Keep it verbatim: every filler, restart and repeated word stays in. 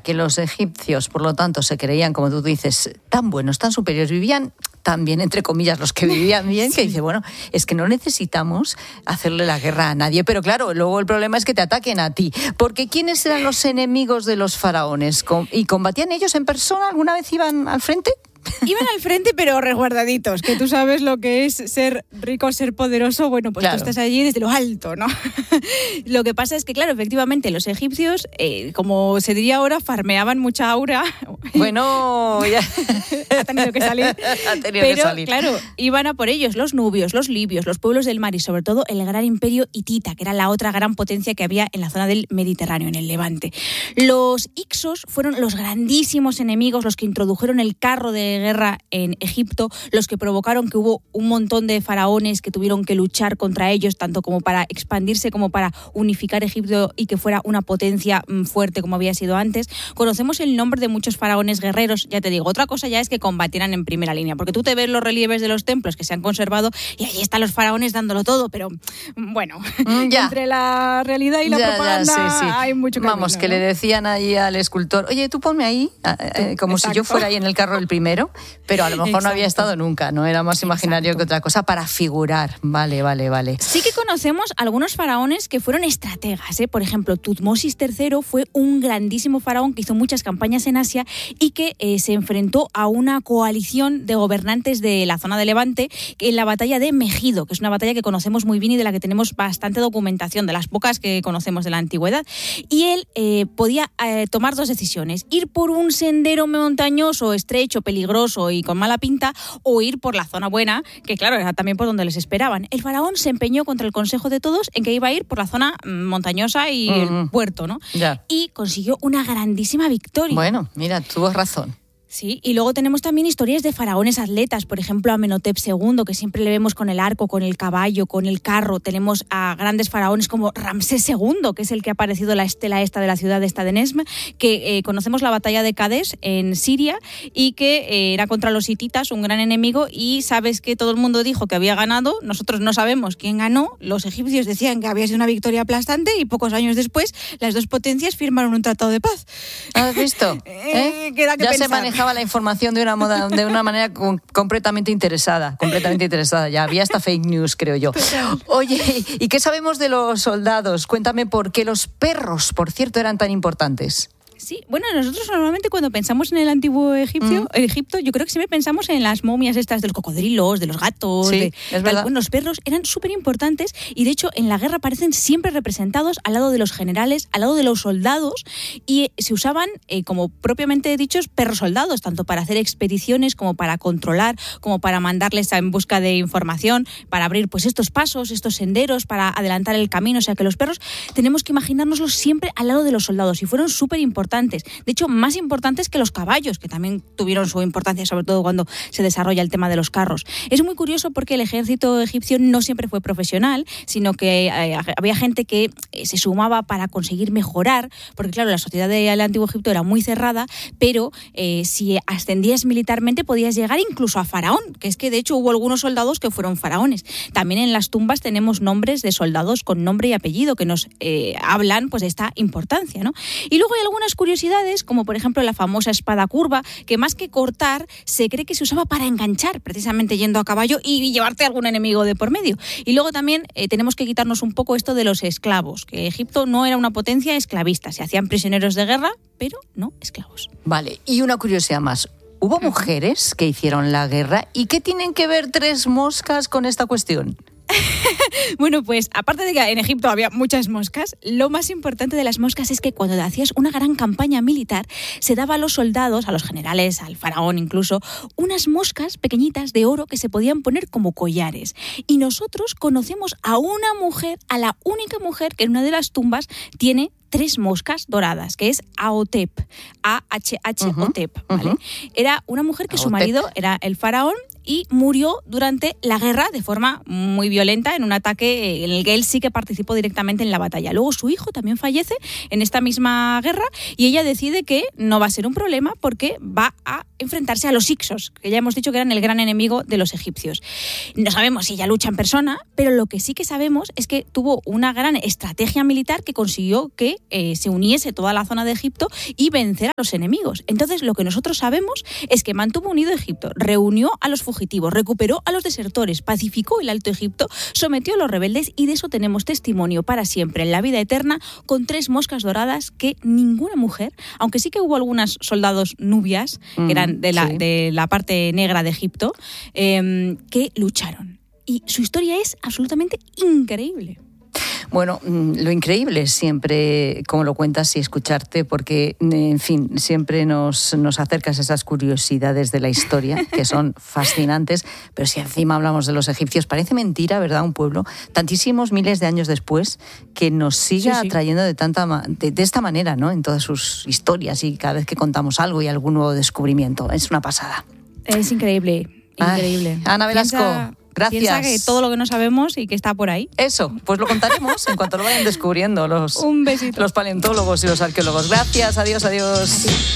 que los egipcios, por lo tanto, se creían, como tú dices, tan buenos, tan superiores, vivían tan bien, entre comillas, los que vivían bien, sí. que dice, bueno, es que no necesitamos hacerle la guerra a nadie. Pero claro, luego el problema es que te ataquen a ti. Porque ¿quiénes eran los enemigos de los faraones? ¿Y combatían ellos en persona? ¿Alguna vez iban al frente? Iban al frente, pero resguardaditos, que tú sabes lo que es ser rico, ser poderoso. Bueno, pues claro, tú estás allí desde lo alto, ¿no? Lo que pasa es que, claro, efectivamente, los egipcios, eh, como se diría ahora, farmeaban mucha aura. Bueno, ya ha tenido que salir. Ha tenido pero, que salir. claro, iban a por ellos los nubios, los libios, los pueblos del mar y, sobre todo, el gran imperio hitita, que era la otra gran potencia que había en la zona del Mediterráneo, en el Levante. Los hicsos fueron los grandísimos enemigos, los que introdujeron el carro de guerra en Egipto, los que provocaron que hubo un montón de faraones que tuvieron que luchar contra ellos, tanto como para expandirse como para unificar Egipto y que fuera una potencia fuerte como había sido antes. Conocemos el nombre de muchos faraones guerreros, ya te digo, otra cosa ya es que combatieran en primera línea, porque tú te ves los relieves de los templos que se han conservado y ahí están los faraones dándolo todo, pero bueno, ya. entre la realidad y la ya, propaganda ya, sí, sí. hay mucho camino. Vamos, que ¿no? le decían ahí al escultor, oye, tú ponme ahí, eh, como Exacto. si yo fuera ahí en el carro el primero, pero a lo mejor Exacto. no había estado nunca, no era más imaginario Exacto. que otra cosa, para figurar. Vale, vale, vale. Sí que conocemos algunos faraones que fueron estrategas, ¿eh? Por ejemplo, Tutmosis tercero fue un grandísimo faraón que hizo muchas campañas en Asia y que eh, se enfrentó a una coalición de gobernantes de la zona de Levante en la batalla de Megido, que es una batalla que conocemos muy bien y de la que tenemos bastante documentación, de las pocas que conocemos de la antigüedad. Y él eh, podía eh, tomar dos decisiones, ir por un sendero montañoso, estrecho, peligroso y con mala pinta, o ir por la zona buena, que claro, era también por donde les esperaban. El faraón se empeñó contra el consejo de todos en que iba a ir por la zona montañosa y uh-huh. el puerto, ¿no? Ya. Y consiguió una grandísima victoria. Bueno, mira, tuvo razón. Sí, y luego tenemos también historias de faraones atletas, por ejemplo Amenhotep segundo, que siempre le vemos con el arco, con el caballo, con el carro. Tenemos a grandes faraones como Ramsés segundo, que es el que ha aparecido en la estela esta de la ciudad esta de Nesm, que eh, conocemos la batalla de Kadesh en Siria y que eh, era contra los hititas, un gran enemigo, y sabes que todo el mundo dijo que había ganado, nosotros no sabemos quién ganó, los egipcios decían que había sido una victoria aplastante y pocos años después las dos potencias firmaron un tratado de paz. ¿Has visto? ¿Eh? Queda que ya pensar. Se manejaba la información de una moda, de una manera com- completamente interesada, completamente interesada. Ya había hasta fake news, creo yo. Oye, ¿y qué sabemos de los soldados? Cuéntame por qué los perros, por cierto, eran tan importantes. Sí, bueno, nosotros normalmente cuando pensamos en el antiguo egipcio, mm. Egipto, yo creo que siempre pensamos en las momias estas de los cocodrilos, de los gatos, sí, de, es verdad. Bueno, los perros eran súper importantes y de hecho en la guerra aparecen siempre representados al lado de los generales, al lado de los soldados, y se usaban, eh, como propiamente dichos, perros soldados, tanto para hacer expediciones como para controlar, como para mandarles en busca de información, para abrir pues estos pasos, estos senderos, para adelantar el camino. O sea que los perros tenemos que imaginárnoslos siempre al lado de los soldados y fueron súper importantes. De hecho, más importantes que los caballos, que también tuvieron su importancia, sobre todo cuando se desarrolla el tema de los carros. Es muy curioso porque el ejército egipcio no siempre fue profesional, sino que eh, había gente que eh, se sumaba para conseguir mejorar, porque claro, la sociedad del antiguo Egipto era muy cerrada, pero eh, si ascendías militarmente podías llegar incluso a faraón, que es que de hecho hubo algunos soldados que fueron faraones. También en las tumbas tenemos nombres de soldados con nombre y apellido que nos eh, hablan pues de esta importancia, ¿no? Y luego hay algunas curiosidades, como por ejemplo la famosa espada curva, que más que cortar, se cree que se usaba para enganchar, precisamente yendo a caballo y llevarte a algún enemigo de por medio. Y luego también eh, tenemos que quitarnos un poco esto de los esclavos, que Egipto no era una potencia esclavista, se hacían prisioneros de guerra, pero no esclavos. Vale, y una curiosidad más. ¿Hubo mujeres que hicieron la guerra? ¿Y qué tienen que ver tres moscas con esta cuestión? Bueno, pues aparte de que en Egipto había muchas moscas, lo más importante de las moscas es que cuando hacías una gran campaña militar, se daba a los soldados, a los generales, al faraón incluso, unas moscas pequeñitas de oro que se podían poner como collares. Y nosotros conocemos a una mujer, a la única mujer que en una de las tumbas tiene tres moscas doradas, que es Ahotep, A H H O T E P, ¿vale? Uh-huh. Era una mujer que Ahotep. Su marido era el faraón y murió durante la guerra de forma muy violenta en un ataque en el que él sí que participó directamente en la batalla. Luego su hijo también fallece en esta misma guerra y ella decide que no va a ser un problema porque va a enfrentarse a los hicsos, que ya hemos dicho que eran el gran enemigo de los egipcios. No sabemos si ella lucha en persona, pero lo que sí que sabemos es que tuvo una gran estrategia militar que consiguió que eh, se uniese toda la zona de Egipto y vencer a los enemigos. Entonces, lo que nosotros sabemos es que mantuvo unido Egipto, reunió a los fugitivos, recuperó a los desertores, pacificó el Alto Egipto, sometió a los rebeldes y de eso tenemos testimonio para siempre en la vida eterna con tres moscas doradas que ninguna mujer, aunque sí que hubo algunas soldados nubias, mm, que eran de la, sí. de la parte negra de Egipto, eh, que lucharon. Y su historia es absolutamente increíble. Bueno, lo increíble es siempre cómo lo cuentas y escucharte, porque, en fin, siempre nos, nos acercas a esas curiosidades de la historia, que son fascinantes, pero si encima hablamos de los egipcios, parece mentira, ¿verdad? Un pueblo, tantísimos miles de años después, que nos siga sí, sí. atrayendo de, tanta, de, de esta manera, ¿no? En todas sus historias y cada vez que contamos algo y algún nuevo descubrimiento. Es una pasada. Es increíble, increíble. Ay, Ana Velasco. Piensa... Gracias. Piensa que todo lo que no sabemos y que está por ahí. Eso, pues lo contaremos en cuanto lo vayan descubriendo los, Un besito. los paleontólogos y los arqueólogos. Gracias, adiós, adiós. Así.